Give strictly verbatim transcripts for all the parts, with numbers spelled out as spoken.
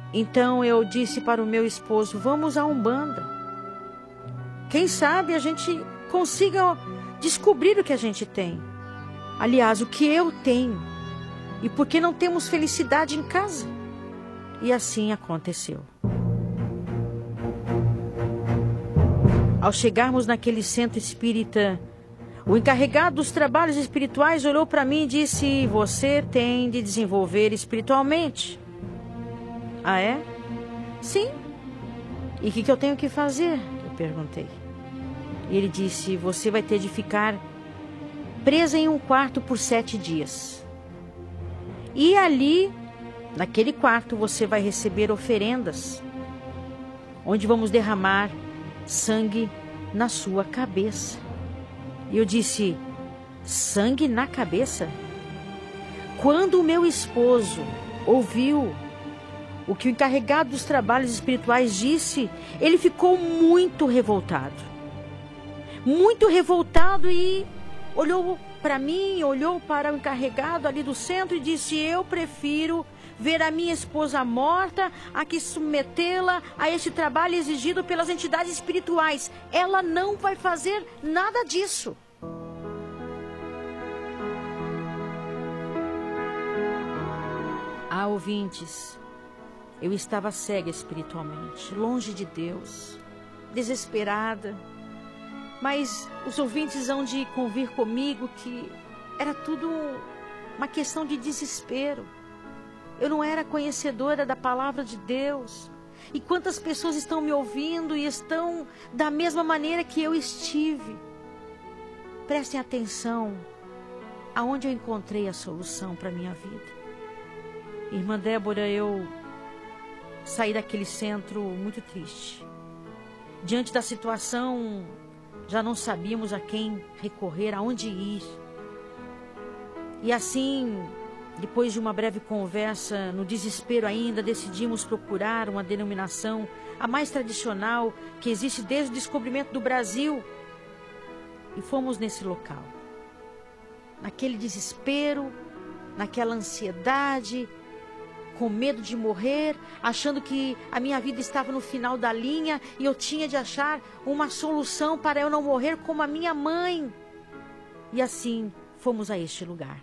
Então eu disse para o meu esposo, vamos à Umbanda. Quem sabe a gente consiga descobrir o que a gente tem. Aliás, o que eu tenho. E por que não temos felicidade em casa? E assim aconteceu. Ao chegarmos naquele centro espírita, o encarregado dos trabalhos espirituais olhou para mim e disse, você tem de desenvolver espiritualmente. Ah, é? Sim. E o que, que eu tenho que fazer? Eu perguntei. E ele disse, você vai ter de ficar presa em um quarto por sete dias. E ali, naquele quarto, você vai receber oferendas, onde vamos derramar sangue na sua cabeça. E eu disse, sangue na cabeça? Quando o meu esposo ouviu o que o encarregado dos trabalhos espirituais disse, ele ficou muito revoltado. Muito revoltado e olhou para mim, olhou para o encarregado ali do centro e disse, eu prefiro ver a minha esposa morta a que submetê-la a este trabalho exigido pelas entidades espirituais. Ela não vai fazer nada disso. Ah, ouvintes, eu estava cega espiritualmente, longe de Deus, desesperada. Mas os ouvintes hão de convir comigo que era tudo uma questão de desespero. Eu não era conhecedora da palavra de Deus. E quantas pessoas estão me ouvindo e estão da mesma maneira que eu estive. Prestem atenção aonde eu encontrei a solução para a minha vida. Irmã Débora, eu saí daquele centro muito triste. Diante da situação, já não sabíamos a quem recorrer, aonde ir. E assim, depois de uma breve conversa, no desespero ainda, decidimos procurar uma denominação, a mais tradicional, que existe desde o descobrimento do Brasil. E fomos nesse local. Naquele desespero, naquela ansiedade, com medo de morrer, achando que a minha vida estava no final da linha e eu tinha de achar uma solução para eu não morrer como a minha mãe. E assim fomos a este lugar.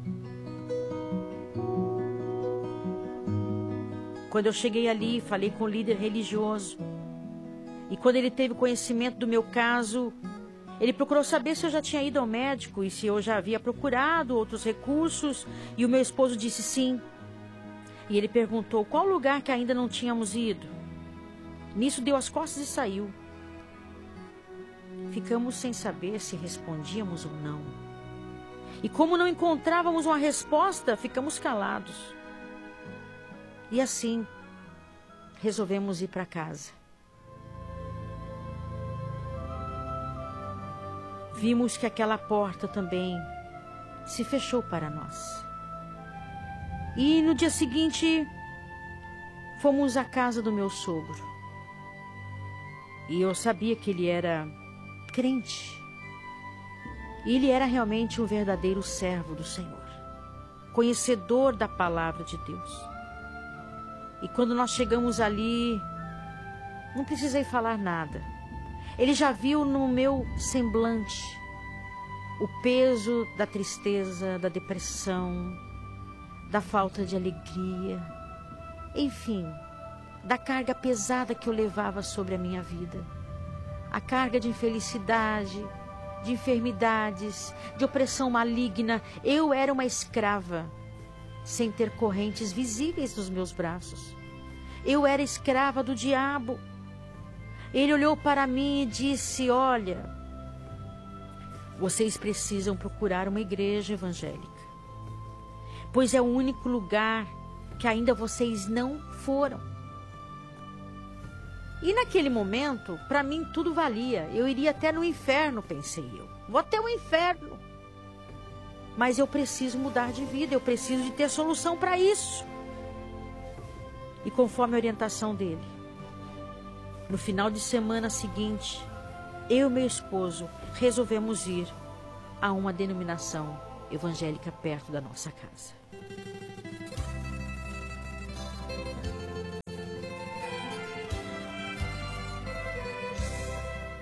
Quando eu cheguei ali, falei com o líder religioso. E quando ele teve conhecimento do meu caso, ele procurou saber se eu já tinha ido ao médico e se eu já havia procurado outros recursos. E o meu esposo disse sim. E ele perguntou qual lugar que ainda não tínhamos ido. Nisso deu as costas e saiu. Ficamos sem saber se respondíamos ou não. E como não encontrávamos uma resposta, ficamos calados. E assim, resolvemos ir para casa. Vimos que aquela porta também se fechou para nós. E no dia seguinte, fomos à casa do meu sogro. E eu sabia que ele era crente. E ele era realmente um verdadeiro servo do Senhor, conhecedor da palavra de Deus. E quando nós chegamos ali, não precisei falar nada. Ele já viu no meu semblante o peso da tristeza, da depressão, da falta de alegria, enfim, da carga pesada que eu levava sobre a minha vida. A carga de infelicidade, de enfermidades, de opressão maligna. Eu era uma escrava, sem ter correntes visíveis nos meus braços. Eu era escrava do diabo. Ele olhou para mim e disse, olha, vocês precisam procurar uma igreja evangélica, pois é o único lugar que ainda vocês não foram. E naquele momento, para mim tudo valia. Eu iria até no inferno, pensei eu. Vou até o inferno. Mas eu preciso mudar de vida, eu preciso de ter solução para isso. E conforme a orientação dele, no final de semana seguinte, eu e meu esposo resolvemos ir a uma denominação evangélica perto da nossa casa.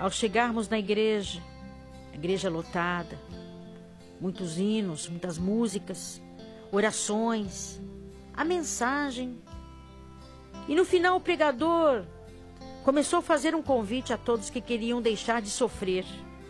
Ao chegarmos na igreja, a igreja lotada, muitos hinos, muitas músicas, orações, a mensagem. E no final o pregador começou a fazer um convite a todos que queriam deixar de sofrer,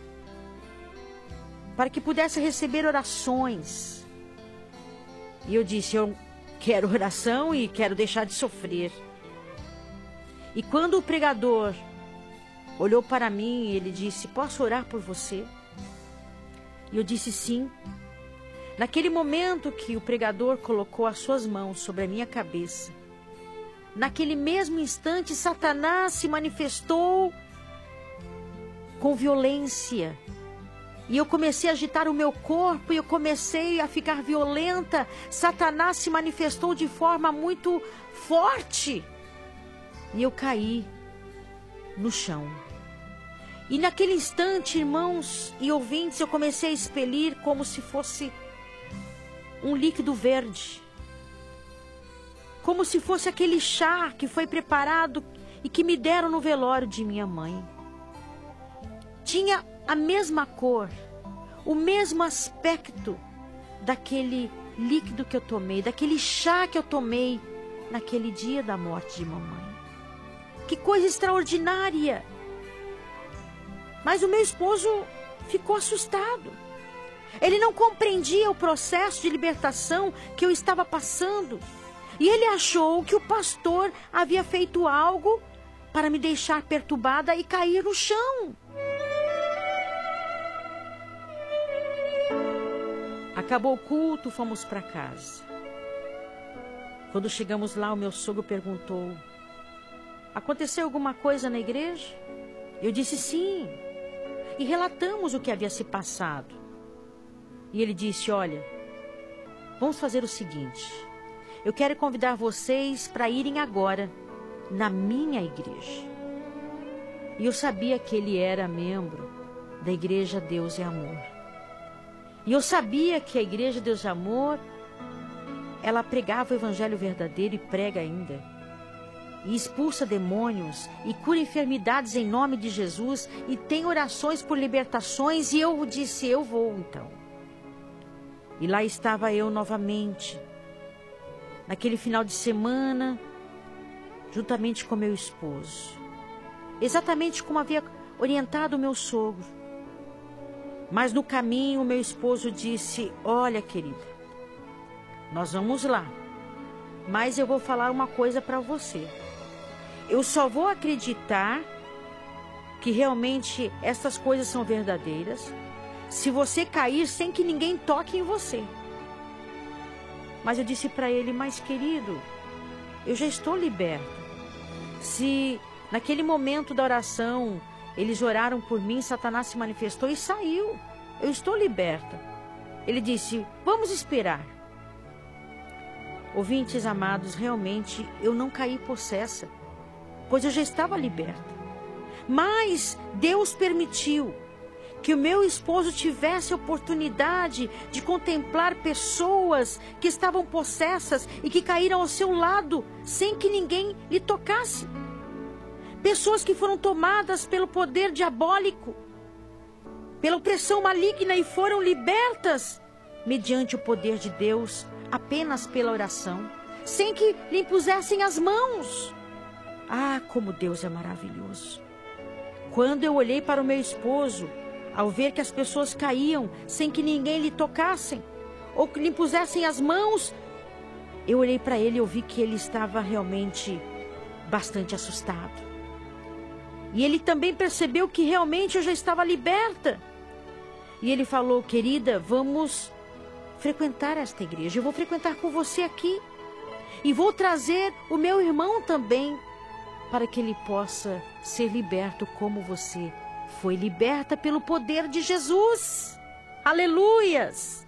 para que pudesse receber orações. E eu disse, eu quero oração e quero deixar de sofrer. E quando o pregador olhou para mim, ele disse, posso orar por você? E eu disse sim. Naquele momento que o pregador colocou as suas mãos sobre a minha cabeça, naquele mesmo instante, Satanás se manifestou com violência. E eu comecei a agitar o meu corpo e eu comecei a ficar violenta. Satanás se manifestou de forma muito forte. E eu caí no chão. E naquele instante, irmãos e ouvintes, eu comecei a expelir como se fosse um líquido verde. Como se fosse aquele chá que foi preparado e que me deram no velório de minha mãe. Tinha a mesma cor, o mesmo aspecto daquele líquido que eu tomei, daquele chá que eu tomei naquele dia da morte de mamãe. Que coisa extraordinária! Mas o meu esposo ficou assustado. Ele não compreendia o processo de libertação que eu estava passando. E ele achou que o pastor havia feito algo para me deixar perturbada e cair no chão. Acabou o culto, fomos para casa. Quando chegamos lá, o meu sogro perguntou, aconteceu alguma coisa na igreja? Eu disse sim. E relatamos o que havia se passado. E ele disse, olha, vamos fazer o seguinte. Eu quero convidar vocês para irem agora na minha igreja. E eu sabia que ele era membro da Igreja Deus e Amor. E eu sabia que a Igreja Deus e Amor, ela pregava o evangelho verdadeiro e prega ainda. E expulsa demônios e cura enfermidades em nome de Jesus e tem orações por libertações. E eu disse, eu vou então. E lá estava eu novamente, naquele final de semana, juntamente com meu esposo. Exatamente como havia orientado o meu sogro. Mas no caminho o meu esposo disse, olha querida, nós vamos lá, mas eu vou falar uma coisa para você. Eu só vou acreditar que realmente essas coisas são verdadeiras se você cair sem que ninguém toque em você. Mas eu disse para ele, mas querido, eu já estou liberta. Se naquele momento da oração eles oraram por mim, Satanás se manifestou e saiu. Eu estou liberta. Ele disse, vamos esperar. Ouvintes amados, realmente eu não caí possessa, pois eu já estava liberta. Mas Deus permitiu que o meu esposo tivesse a oportunidade de contemplar pessoas que estavam possessas e que caíram ao seu lado sem que ninguém lhe tocasse. Pessoas que foram tomadas pelo poder diabólico, pela opressão maligna e foram libertas mediante o poder de Deus, apenas pela oração, sem que lhe impusessem as mãos. Ah, como Deus é maravilhoso! Quando eu olhei para o meu esposo, ao ver que as pessoas caíam sem que ninguém lhe tocassem ou que lhe impusessem as mãos, eu olhei para ele e eu vi que ele estava realmente bastante assustado. E ele também percebeu que realmente eu já estava liberta. E ele falou, querida, vamos frequentar esta igreja. Eu vou frequentar com você aqui. E vou trazer o meu irmão também, para que ele possa ser liberto como você foi liberta pelo poder de Jesus. Aleluias!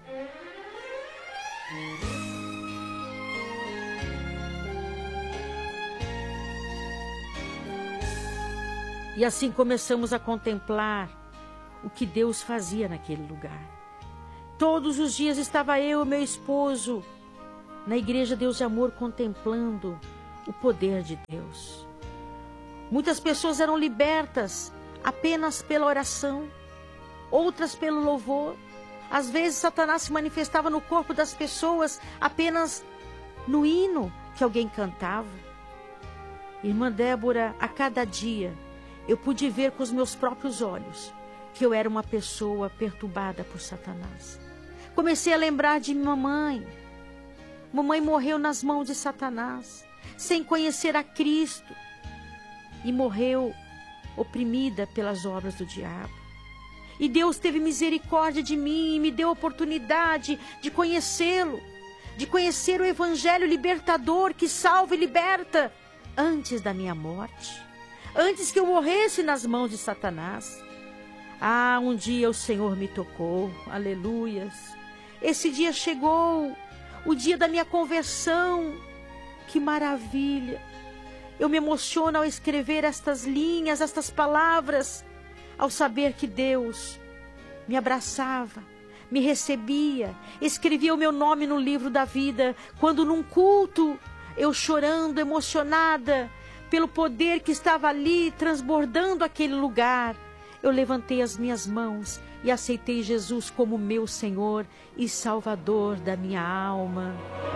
E assim começamos a contemplar o que Deus fazia naquele lugar. Todos os dias estava eu e meu esposo na Igreja Deus de Amor contemplando o poder de Deus. Muitas pessoas eram libertas apenas pela oração, outras pelo louvor. Às vezes Satanás se manifestava no corpo das pessoas apenas no hino que alguém cantava. Irmã Débora, a cada dia eu pude ver com os meus próprios olhos que eu era uma pessoa perturbada por Satanás. Comecei a lembrar de minha mãe. Mamãe morreu nas mãos de Satanás, sem conhecer a Cristo, e morreu oprimida pelas obras do diabo. E Deus teve misericórdia de mim e me deu a oportunidade de conhecê-lo, de conhecer o Evangelho libertador que salva e liberta antes da minha morte, antes que eu morresse nas mãos de Satanás. Ah, um dia o Senhor me tocou, aleluias. Esse dia chegou, o dia da minha conversão. Que maravilha! Eu me emociono ao escrever estas linhas, estas palavras, ao saber que Deus me abraçava, me recebia, escrevia o meu nome no livro da vida, quando num culto, eu chorando, emocionada, pelo poder que estava ali, transbordando aquele lugar, eu levantei as minhas mãos e aceitei Jesus como meu Senhor e Salvador da minha alma.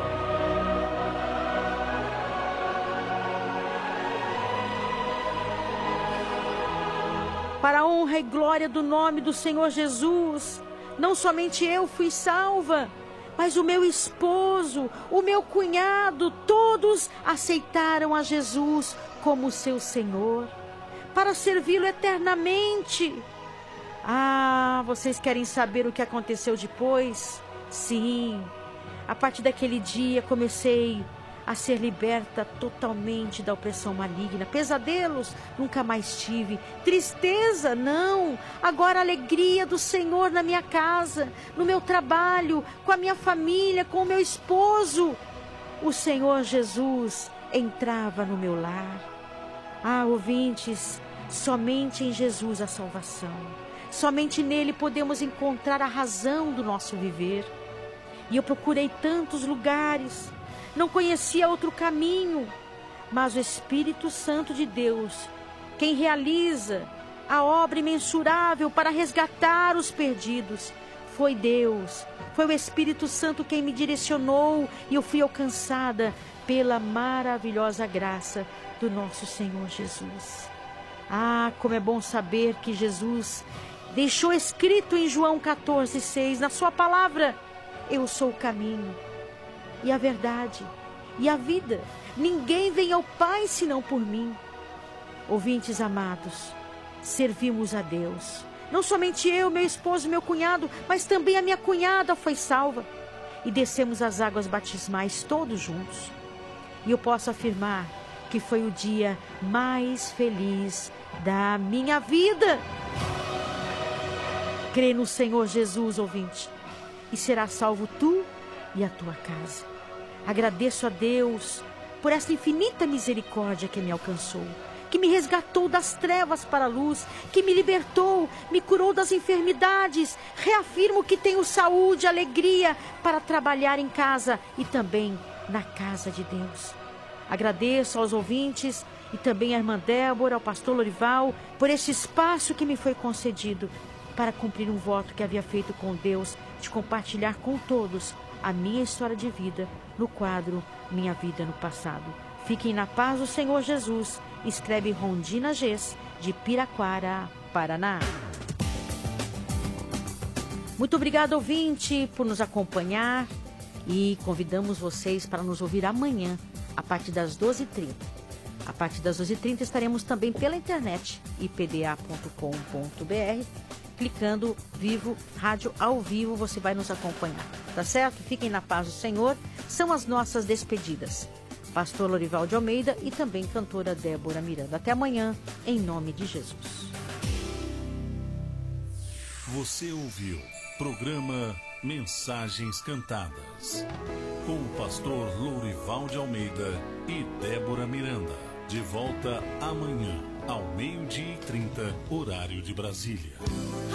Para a honra e glória do nome do Senhor Jesus, não somente eu fui salva, mas o meu esposo, o meu cunhado, todos aceitaram a Jesus como seu Senhor, para servi-lo eternamente. Ah, vocês querem saber o que aconteceu depois? Sim, a partir daquele dia comecei a ser liberta totalmente da opressão maligna. Pesadelos nunca mais tive. Tristeza, não. Agora a alegria do Senhor na minha casa, no meu trabalho, com a minha família, com o meu esposo. O Senhor Jesus entrava no meu lar. Ah, ouvintes, somente em Jesus a salvação. Somente nele podemos encontrar a razão do nosso viver. E eu procurei tantos lugares, não conhecia outro caminho, mas o Espírito Santo de Deus, quem realiza a obra imensurável para resgatar os perdidos, foi Deus, foi o Espírito Santo quem me direcionou e eu fui alcançada pela maravilhosa graça do nosso Senhor Jesus. Ah, como é bom saber que Jesus deixou escrito em João quatorze, seis, na sua palavra: eu sou o caminho e a verdade e a vida. Ninguém vem ao Pai senão por mim. Ouvintes amados, servimos a Deus. Não somente eu, meu esposo, meu cunhado, mas também a minha cunhada foi salva. E descemos as águas batismais todos juntos. E eu posso afirmar que foi o dia mais feliz da minha vida. Crê no Senhor Jesus, ouvinte, e será salvo tu e a tua casa. Agradeço a Deus por essa infinita misericórdia que me alcançou, que me resgatou das trevas para a luz, que me libertou, me curou das enfermidades. Reafirmo que tenho saúde, alegria para trabalhar em casa e também na casa de Deus. Agradeço aos ouvintes e também à irmã Débora, ao pastor Lorival, por esse espaço que me foi concedido para cumprir um voto que havia feito com Deus de compartilhar com todos a minha história de vida no quadro Minha Vida no Passado. Fiquem na paz do Senhor Jesus. Escreve Rondina Gess, de Piraquara, Paraná. Muito obrigado, ouvinte, por nos acompanhar e convidamos vocês para nos ouvir amanhã, a partir das doze e trinta. A partir das doze e trinta estaremos também pela internet, i p d a ponto com ponto b r. Clicando Vivo, Rádio ao Vivo, você vai nos acompanhar, tá certo? Fiquem na paz do Senhor. São as nossas despedidas. Pastor Lorival de Almeida e também cantora Débora Miranda. Até amanhã, em nome de Jesus. Você ouviu programa Mensagens Cantadas com o pastor Lorival de Almeida e Débora Miranda. De volta amanhã, ao meio-dia e trinta, horário de Brasília.